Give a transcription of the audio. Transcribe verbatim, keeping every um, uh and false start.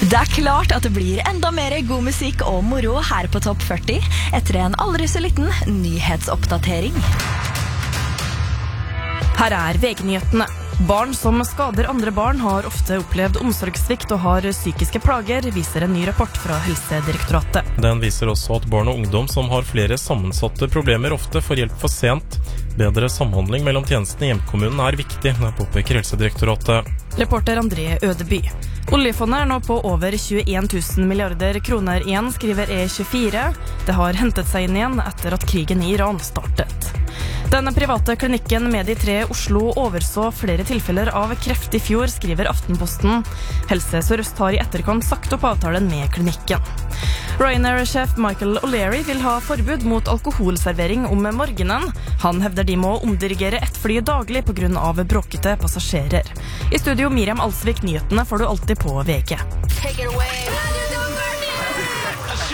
Det er klart at det blir enda mer god musikk og moro her på Topp førti etter en aldri så liten nyhetsoppdatering. Her er V G-nyhetene. Barn som skader andre barn har ofte opplevd omsorgssvikt og har psykiske plager, viser en ny rapport fra Helsedirektoratet. Den viser også at barn og ungdom som har flere sammensatte problemer ofte får hjelp for sent. Bedre samhandling mellom tjenestene i hjemkommunen er viktig, påpeker Helsedirektoratet. Reporter André Ødeby. Oljefondet er nå på over tjueen tusen milliarder kroner igjen, skriver E tjuefire. Det har hentet seg inn igjen etter at krigen i Iran startet. Denne private klinikken Medi tre Oslo overså flere tilfeller av kreft i fjor, skriver Aftenposten. Helse Sør-Øst har i etterkant sagt opp avtalen med klinikken. Ryanair-sjef Michael O'Leary vil ha forbud mot alkoholservering om morgenen. Han hevder de må omdirigere ett fly daglig på grunn av bråkete passasjerer. I studio Miriam Alsvik, nyhetene får du alltid på V G. Take it away.